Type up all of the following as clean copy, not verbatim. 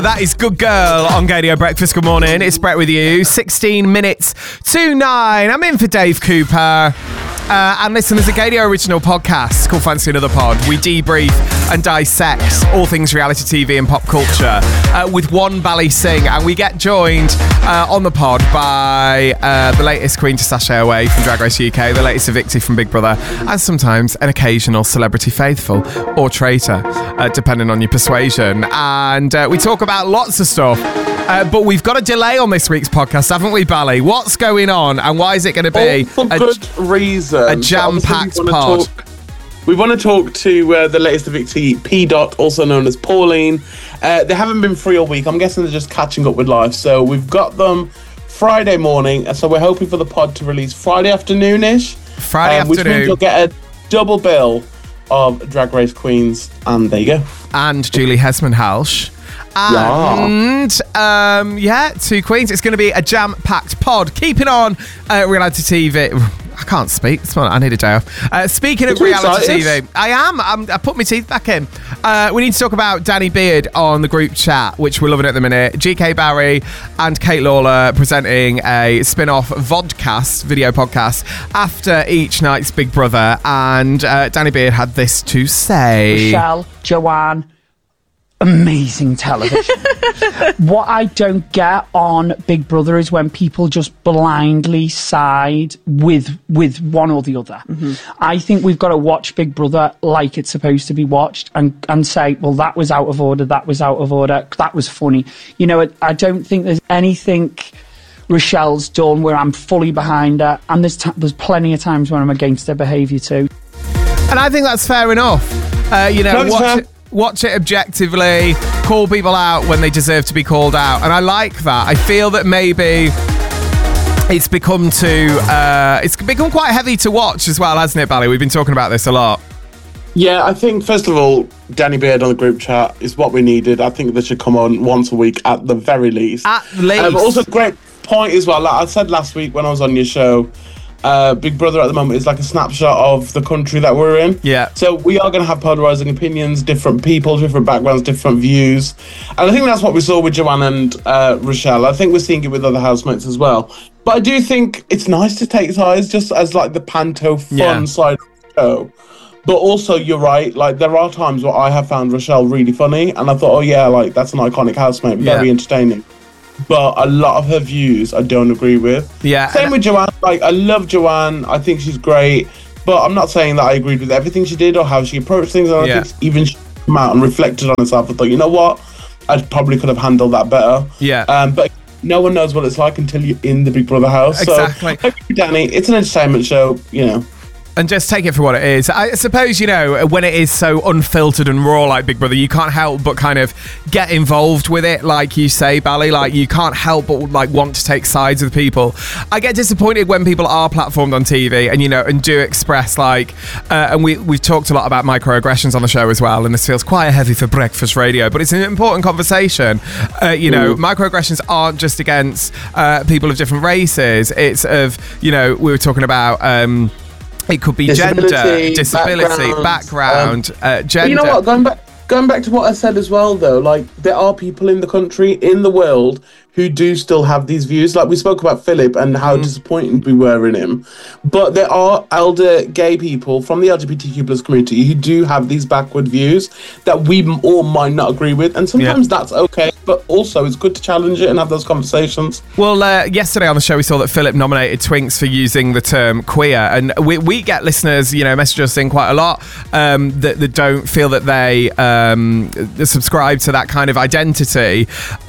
That is Good Girl on Gaydio Breakfast. Good morning. It's Brett with you. 16 minutes to 9. I'm in for Dave Cooper. And listen, there's a Gaydio original podcast called Fancy Another Pod. We debrief and dissect all things reality TV and pop culture with one Bally Singh. And we get joined on the pod by the latest Queen to sashay away from Drag Race UK, the latest Evictee from Big Brother, and sometimes an occasional celebrity faithful or traitor, depending on your persuasion. And we talk about lots of stuff. But we've got a delay on this week's podcast, haven't we, Bally? What's going on, and why is it going to be for good reason? A jam-packed pod. We want to talk to the latest Evictee, P. Dot, also known as Pauline. They haven't been free all week. I'm guessing they're just catching up with life. So we've got them Friday morning, and so we're hoping for the pod to release Friday afternoon-ish. Which means you'll get a double bill of Drag Race Queens, and there you go. And Julie Hesman-Halsh. And two queens. It's going to be a jam-packed pod. Keeping on reality TV. I can't speak. I need a day off. Speaking of reality TV, I am. I put my teeth back in. We need to talk about Danny Beard on the group chat, which we're loving at the minute. GK Barry and Kate Lawler presenting a spin-off vodcast, video podcast, after each night's Big Brother. And Danny Beard had this to say. Rochelle, Joanne, amazing television. What I don't get on Big Brother is when people just blindly side with one or the other. Mm-hmm. I think we've got to watch Big Brother like it's supposed to be watched and say, well, that was out of order, that was out of order, that was funny. You know, I don't think there's anything Rochelle's done where I'm fully behind her, and there's plenty of times when I'm against her behaviour too. And I think that's fair enough. Watch it objectively, call people out when they deserve to be called out. And I like that. I feel that maybe it's become quite heavy to watch as well, hasn't it, Bally? We've been talking about this a lot. Yeah, I think, first of all, Danny Beard on the group chat is what we needed. I think they should come on once a week at the very least. At least. But also, great point as well. Like I said last week when I was on your show, Big Brother at the moment is like a snapshot of the country that we're in. Yeah. So we are going to have polarising opinions, different people, different backgrounds, different views. And I think that's what we saw with Joanne and Rochelle. I think we're seeing it with other housemates as well. But I do think it's nice to take sides just as like the panto fun side of the show. But also, you're right, like there are times where I have found Rochelle really funny and I thought, oh yeah, like that's an iconic housemate, very entertaining. But a lot of her views I don't agree with. Yeah. Same with Joanne. Like, I love Joanne. I think she's great. But I'm not saying that I agreed with everything she did or how she approached things. And I think even she came out and reflected on herself and thought, you know what? I probably could have handled that better. Yeah. But no one knows what it's like until you're in the Big Brother house. Exactly. So, Danny, it's an entertainment show, you know. And just take it for what it is. I suppose, you know, when it is so unfiltered and raw like Big Brother, you can't help but kind of get involved with it, like you say, Bally. Like, you can't help but, like, want to take sides with people. I get disappointed when people are platformed on TV and, you know, and do express, like... and we've talked a lot about microaggressions on the show as well, and this feels quite heavy for breakfast radio, but it's an important conversation. You know, microaggressions aren't just against people of different races. It's of, you know, we were talking about... it could be gender, disability, background, gender. You know what? Going back to what I said as well, though, like there are people in the country, in the world, who do still have these views. Like we spoke about Philip and how disappointed we were in him. But there are elder gay people from the LGBTQ plus community who do have these backward views that we all might not agree with. And sometimes that's okay. But also it's good to challenge it and have those conversations. Well, yesterday on the show, we saw that Philip nominated Twinks for using the term queer. And we get listeners, you know, message us in quite a lot that don't feel that they subscribe to that kind of identity.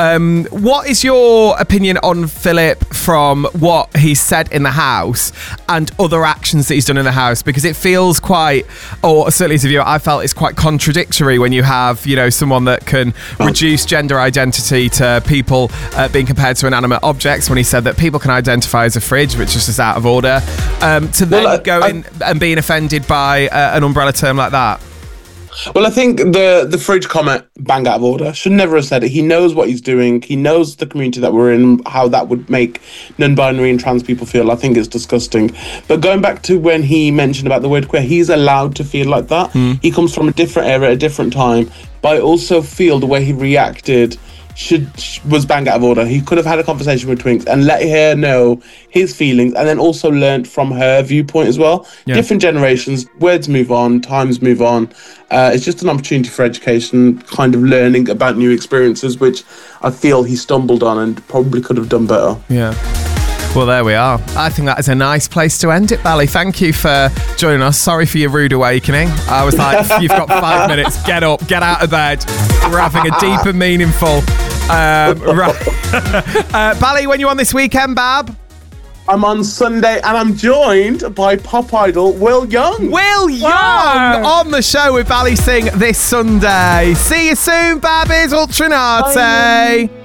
What is your opinion on Philip from what he said in the house and other actions that he's done in the house? Because it feels quite, or certainly as a viewer, I felt it's quite contradictory when you have, you know, someone that can reduce gender identity to people being compared to inanimate objects, when he said that people can identify as a fridge, which is just out of order, to then going and being offended by an umbrella term like that. Well, I think the fridge comment, bang out of order, should never have said it. He knows what he's doing. He knows the community that we're in, how that would make non-binary and trans people feel. I think it's disgusting. But going back to when he mentioned about the word queer, he's allowed to feel like that. He comes from a different era, a different time. But I also feel the way he reacted was bang out of order. He could have had a conversation with Twinks and let her know his feelings, and then also learnt from her viewpoint as well. Yeah. Different generations, words move on, times move on. It's just an opportunity for education, kind of learning about new experiences, which I feel he stumbled on and probably could have done better. Yeah. Well, there we are. I think that is a nice place to end it, Bally. Thank you for joining us. Sorry for your rude awakening. I was like, you've got 5 minutes. Get up, get out of bed. We're having a deep and meaningful... right. Bally, when you on this weekend, Bab? I'm on Sunday and I'm joined by pop idol Will Young. Will Young on the show with Bally Singh this Sunday. See you soon, Babbies Ultranate.